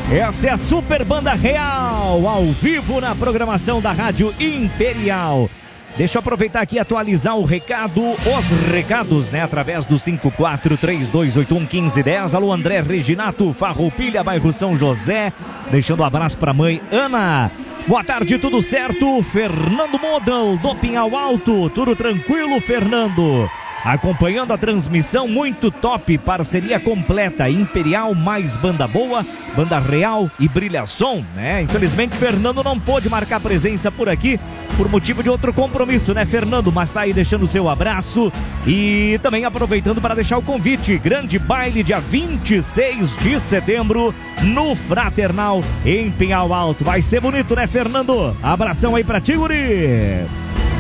Essa é a Super Banda Real, ao vivo na programação da Rádio Imperial. Deixa eu aproveitar aqui e atualizar o recado, os recados, né? Através do 5432811510. Alô, André Reginato, Farroupilha, bairro São José. Deixando um abraço pra mãe Ana. Boa tarde, tudo certo? Fernando Model, do Pinhal Alto. Tudo tranquilo, Fernando? Acompanhando a transmissão, muito top, parceria completa, Imperial mais Banda Boa, Banda Real e Brilhação, né? Infelizmente, Fernando não pôde marcar presença por aqui, por motivo de outro compromisso, né, Fernando? Mas tá aí deixando o seu abraço e também aproveitando para deixar o convite, grande baile dia 26 de setembro, no Fraternal, em Pinhal Alto. Vai ser bonito, né, Fernando? Abração aí pra ti, guri!